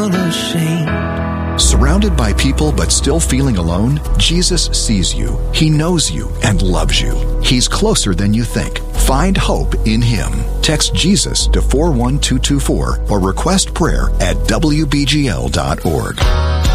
Surrounded by people but still feeling alone, Jesus sees you. He knows you and loves you. He's closer than you think. Find hope in Him. Text Jesus to 41224 or request prayer at WBGL.org.